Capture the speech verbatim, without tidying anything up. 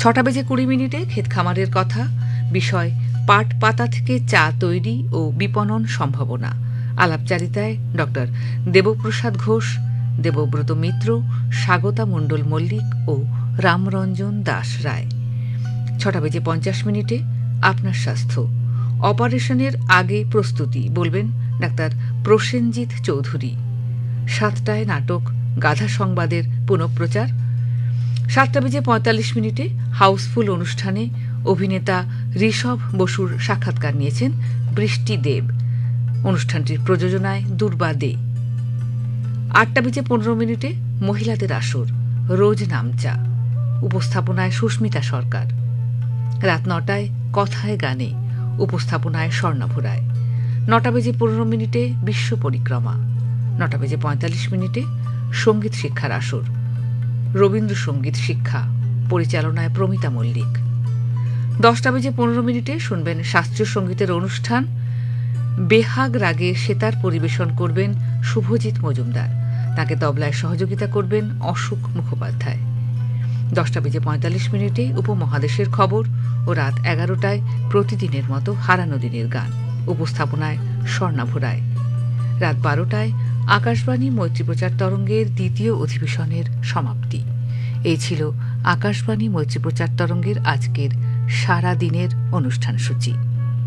ছটা বেজে কুড়ি মিনিটে ক্ষেত খামারের কথা, বিষয় পাট পাতা থেকে চা তৈরি ও বিপণন সম্ভাবনা। আলাপচারিতায় ডক্টর দেবপ্রসাদ ঘোষ, দেবব্রত মিত্র, স্বাগতা মণ্ডল মল্লিক ও রামরঞ্জন দাস রায়। ছটা বেজে পঞ্চাশ মিনিটে আপনার স্বাস্থ্য, অপারেশনের আগে প্রস্তুতি বলবেন ডাক্তার প্রসেনজিৎ চৌধুরী। সাতটায় নাটক গাধা সংবাদের পুনঃপ্রচার। সাতটা বেজে পঁয়তাল্লিশ মিনিটে হাউসফুল অনুষ্ঠানে অভিনেতা ঋষভ বসুর সাক্ষাৎকার নিয়েছেন বৃষ্টি দেব। অনুষ্ঠানটির প্রযোজনায় দুর্বা দে। আটটা বেজে পনেরো মিনিটে মহিলাদের আসর, রোজ নামচা, উপস্থাপনায় সুস্মিতা সরকার। রাত নটায় কথায় গানে, উপস্থাপনায় স্বর্ণাভ রায়। নটা বেজে পনেরো মিনিটে বিশ্ব পরিক্রমা। নটা বেজে পঁয়তাল্লিশ মিনিটে সঙ্গীত শিক্ষার আসর, রবীন্দ্রসঙ্গীত শিক্ষা, পরিচালনায় প্রমিতা মল্লিক। দশটা বেজে পনেরো মিনিটে শুনবেন শাস্ত্রীয় সঙ্গীতের অনুষ্ঠান। বেহাগ রাগে সেতার পরিবেশন করবেন শুভজিৎ মজুমদার, তাকে তবলায় সহযোগিতা করবেন অশোক মুখোপাধ্যায়। দশটা বেজে পঁয়তাল্লিশ মিনিটে উপমহাদেশের খবর ও রাত এগারোটায় প্রতিদিনের মতো হারানো দিনের গান, উপস্থাপনায় স্বর্ণাভ রায়। রাত বারোটায় আকাশবাণী মৈত্রী প্রচার তরঙ্গের দ্বিতীয় অধিবেশনের সমাপ্তি। এই ছিল আকাশবাণী মৈত্রী প্রচার তরঙ্গের আজকের সারা দিনের অনুষ্ঠান সূচি।